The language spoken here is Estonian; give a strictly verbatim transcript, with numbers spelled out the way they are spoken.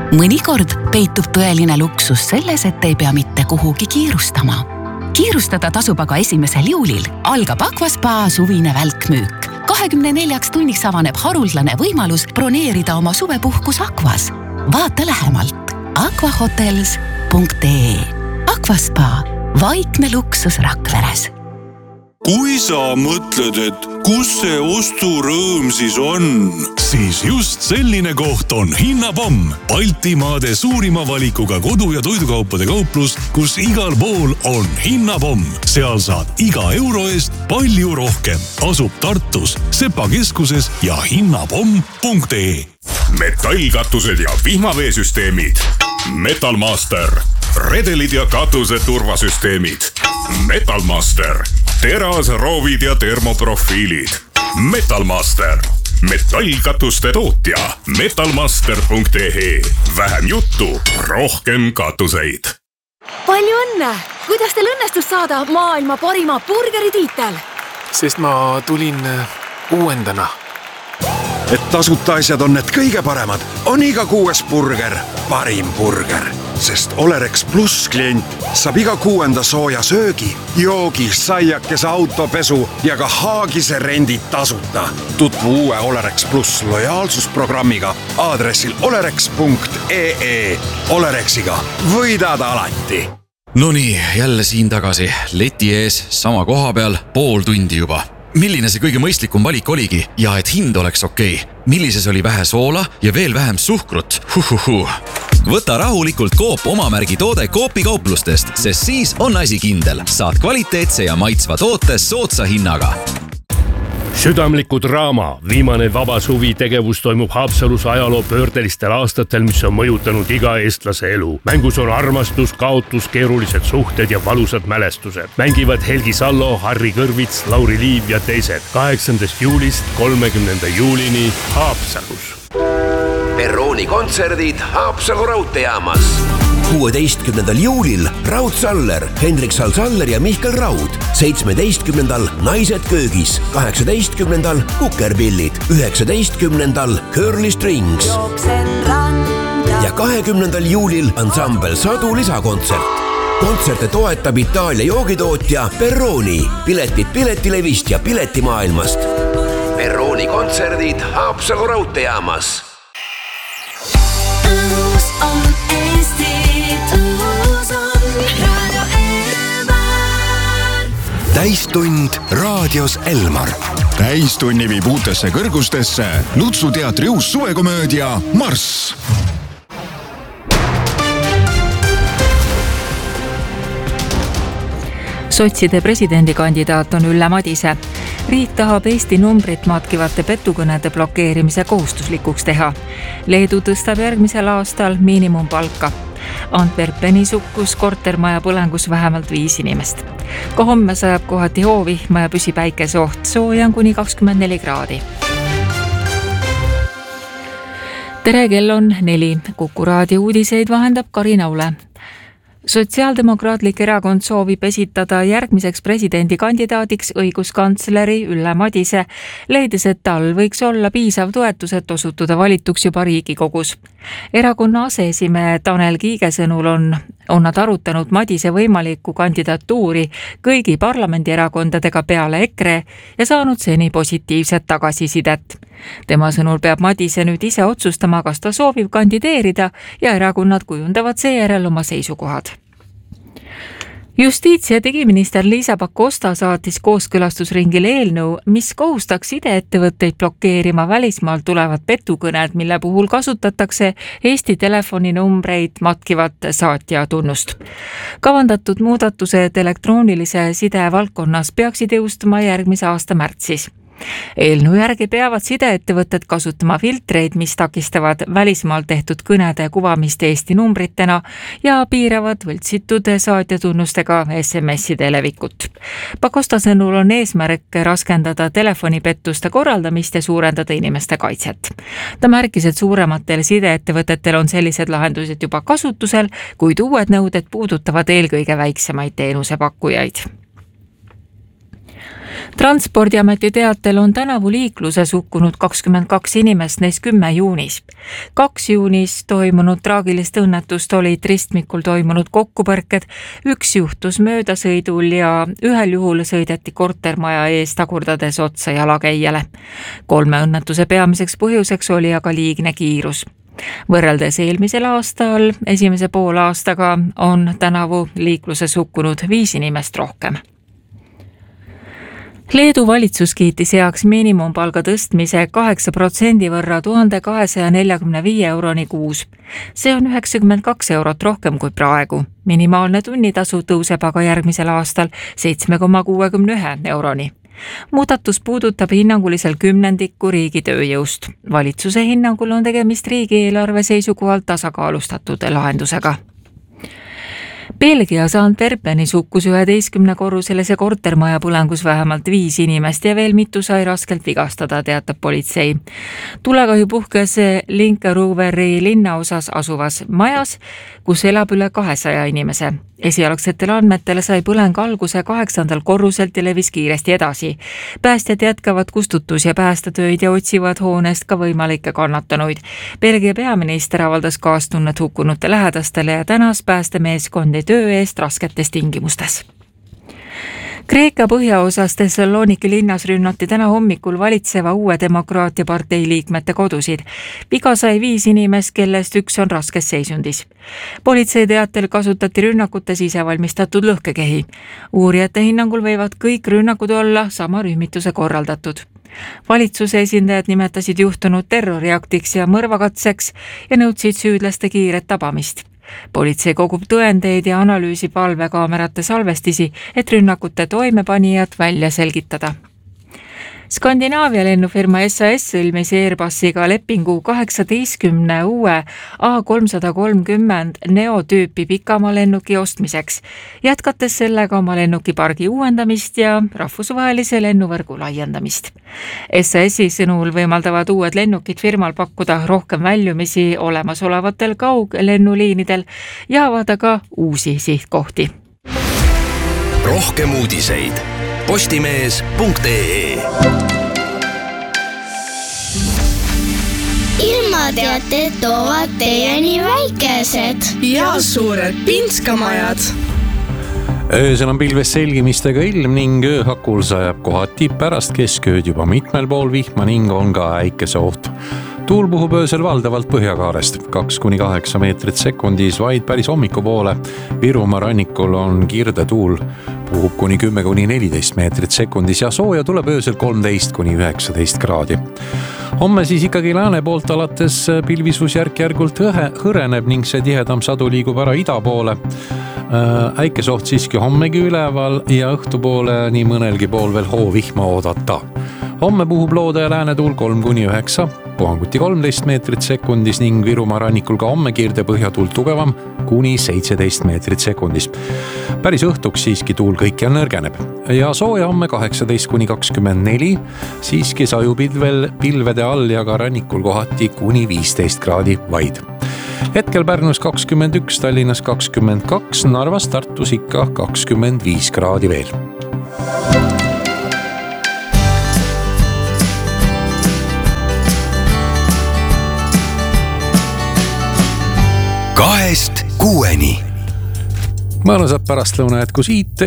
Mõnikord peitub tõeline luksus selles, et ei pea mitte kuhugi kiirustama. Kiirustada tasub aga esimesel juulil. Algab Aquaspa suvine välkmüük. kahekümne neljaks tunniks avaneb haruldane võimalus broneerida oma suvepuhkus Aquas. Vaata lähemalt aquahotels punkt ee. Aquaspa, vaikne luksus Rakveres. Kui sa mõtled, et kus see osturõõm siis on? Siis just selline koht on Hinnapomm. Baltimaade suurima valikuga kodu- ja toidukaupade kauplus, kus igal pool on Hinnapomm. Seal saad iga euro eest palju rohkem. Asub Tartus, Sepa keskuses ja hinnapomm punkt ee. Metallkatused ja vihmaveesüsteemid. Metalmaster. Redelid ja katuse turvasüsteemid. Metalmaster. Teras, roovid ja termoprofiilid. Metalmaster. Metallkatuste tootja. metalmaster punkt ee. Vähem juttu, rohkem katuseid. Palju õnne! Kuidas teil õnnestus saada maailma parima burgeritiitel? Sest ma tulin uuendana. Et tasuta asjad on need kõige paremad, on iga kuues burger parim burger. Sest Olerex Plus klient saab iga kuuenda sooja söögi, joogi, saiakese, autopesu ja ka haagise rendid tasuta. Tutvu uue Olerex Plus lojaalsusprogrammiga aadressil olerex punkt ee. Olerexiga võidad alati. No nii, jälle siin tagasi. Leti ees, sama koha peal, pool tundi juba. Milline see kõige mõistlikum valik oligi ja et hind oleks okei? Millises oli vähe soola ja veel vähem suhkrut? Huhuhu. Võta rahulikult Coop omamärgi toode Coopi kauplustest, sest siis on asi kindel. Saad kvaliteetse ja maitsva toote soodsa hinnaga. Südamliku draama. Viimane vaba suvi tegevus toimub Haapsalus ajaloo pöördelistel aastatel, mis on mõjutanud iga eestlase elu. Mängus on armastus, kaotus, keerulised suhted ja valusad mälestused. Mängivad Helgi Sallo, Harri Kõrvits, Lauri Liiv ja teised. kaheksandast juulist kolmekümnenda juulini Haapsalus. Perrooni kontserdid Haapsalu raudteejaamas. kuueteistkümnendal juulil Raud Saller, Hendrik Salsaller ja Mihkel Raud. seitsmeteistkümnendal Naised köögis. kaheksateistkümnendal Kukerpillid. üheksateistkümnendal Curly Strings. Ja kahekümnendal juulil ansambel Sadu lisakontsert. Kontserte toetab Itaalia joogitootja Perrooni. Piletid Piletilevist ja Piletimaailmast. Perrooni kontserdid Haapsalu raudteejaamas. Täistund raadios Elmar. Täistunni viib uutesse kõrgustesse Nutsu teatri uus suvekomöödia Marss. Sotside presidendikandidaat on Ülle Madise. Riik tahab Eesti numbrit matkivate petukõnede blokeerimise kohustuslikuks teha. Leedu tõstab järgmisel aastal miinimumpalka. Antwerpeni sukkus kortermaja põlengus vähemalt viis inimest. Ka homme sajab kohati hoovihma ja püsipäikeseoht, sooja on kuni kakskümmend neli kraadi. Tere, kell on neli. Kuku raadio uudiseid vahendab Karin Aule. Sotsiaaldemokraatlik erakond soovib esitada järgmiseks presidendikandidaadiks õiguskantsleri Ülle Madise, leides, et tal võiks olla piisav toetus, et osutuda valituks juba Riigikogus. Erakonna aseesimehe Tanel Kiige sõnul on, on nad arutanud Madise võimalikku kandidatuuri kõigi parlamendierakondadega peale EKRE ja saanud seni positiivset tagasisidet. Tema sõnul peab Madise nüüd ise otsustama, kas ta soovib kandideerida ja erakonnad kujundavad seejärel oma seisukohad. Justiits- ja digiminister Liisa Pakosta saatis kooskõlastusringile eelnõu, mis kohustaks sideettevõtteid blokeerima välismaalt tulevad petukõned, mille puhul kasutatakse Eesti telefoninumbreid matkivat saatja tunnust. Kavandatud muudatused elektroonilise side valdkonnas peaksid jõustuma järgmise aasta märtsis. Eelnõu järgi peavad sideettevõtted kasutama filtreid, mis takistavad välismaal tehtud kõnede kuvamist Eesti numbritena ja piiravad võltsitud saatjatunnustega S M S-ide levikut. Pakosta sõnul on eesmärk raskendada telefonipettuste korraldamist ja suurendada inimeste kaitset. Ta märkis, et suurematel sideettevõtetel on sellised lahendused juba kasutusel, kuid uued nõuded puudutavad eelkõige väiksemaid teenusepakkujaid. Transpordiameti teatel on tänavu liikluses hukkunud kakskümmend kaks inimest, neist kümme juunis. Kaks juunis toimunud traagilist õnnetust olid ristmikul toimunud kokkupõrked, üks juhtus möödasõidul ja ühel juhul sõideti kortermaja ees tagurdades otsa jalakäijale. Kolme õnnetuse peamiseks põhjuseks oli aga liigne kiirus. Võrreldes eelmisel aastal esimese poole aastaga on tänavu liikluses hukkunud viis inimest rohkem. Leedu valitsus kiitis heaks miinimumpalga tõstmise kaheksa protsendi võrra tuhande kahesaja neljakümne viie euroni kuus. See on üheksakümmend kaks eurot rohkem kui praegu. Minimaalne tunnitasu tõuseb aga järgmisel aastal seitse koma kuuekümne ühe euroni. Muudatus puudutab hinnangulisel kümnendikku riigi tööjõust. Valitsuse hinnangul on tegemist riigieelarve seisukohalt tasakaalustatud lahendusega. Belgias Antwerpenis hukkus üheteistkümne korruselise kortermaja põlengus vähemalt viis inimest ja veel mitu sai raskelt vigastada, teatab politsei. Tulekahju puhkes Linkerooveri linnaosas asuvas majas, kus elab üle kahesaja inimese. Esialgsetel andmetel sai põleng alguse kaheksandal korruselt ja levis kiiresti edasi. Päästjad jätkavad kustutus- ja päästetöid ja otsivad hoonest ka võimalikke kannatanuid. Belgia peaminister avaldas kaastunnet hukkunute lähedastele ja tänas päästemeeskondi töö eest rasketes tingimustes. Kreeka põhjaosas Thessaloniki linnas rünnati täna hommikul valitseva uue demokraatia partei liikmete kodusid. Viga sai viis inimest, kellest üks on raskes seisundis. Politsei teatel kasutati rünnakutes ise valmistatud lõhkekehi. Uurijate hinnangul võivad kõik rünnakud olla sama rühmituse korraldatud. Valitsuse esindajad nimetasid juhtunud terroriaktiks ja mõrvakatseks ja nõudsid süüdlaste kiiret tabamist. Politsei kogub tõendeid ja analüüsib valvekaamerate salvestisi, et rünnakute toimepanijad välja selgitada. Skandinaavia lennufirma S A S sõlmis Airbusiga lepingu kaheksateistkümne uue A kolmsada kolmkümmend Neo tüüpi pikamalennuki ostmiseks, jätkates sellega oma lennukipargi uuendamist ja rahvusvahelise lennuvõrgu laiendamist. S A S-i sõnul võimaldavad uued lennukid firmal pakkuda rohkem väljumisi olemasolevatel kauglennuliinidel ja avada ka uusi sihtkohti. Rohkem uudiseid postimees punkt ee. Ilmateated toovad teieni väikesed ja suured pinskamajad. Öösel on pilves selgimistega ilm ning ööhakul sajab kohati pärast keskööd juba mitmel pool vihma ning on ka äikeseoht. Tuul puhub öösel valdavalt põhjakaarest, kaks kuni kaheksa meetrit sekundis, vaid päris hommiku poole. Virumaa rannikul on kirde tuul, puhub kuni kümme kuni neliteist meetrit sekundis ja sooja tuleb öösel kolmteist kuni üheksateist kraadi. Homme siis ikkagi lääne poolt alates pilvisus järk-järgult hõreneb ning see tihedam sadu liigub ära ida poole. Äikesoht siiski hommegi üleval ja õhtupoole nii mõnelgi pool veel hoovihma oodata. Homme puhub loode ja lääne tuul kolm kuni üheksa, puhanguti kolmteist meetrit sekundis ning Virumaa rannikul ka homme kirde põhjatuul tugevam kuni seitseteist meetrit sekundis. Päris õhtuks siiski tuul kõikjal nõrgeneb ja sooja homme kaheksateist kuni kakskümmend neli, siiski sajupilvel pilvede all ja ka rannikul kohati kuni viisteist kraadi vaid. Hetkel Pärnus kakskümmend üks, Tallinnas kakskümmend kaks, Narvas, Tartus ikka kakskümmend viis kraadi veel. Kahest kuueni. Mõnusat pärastlõuna jätkus I T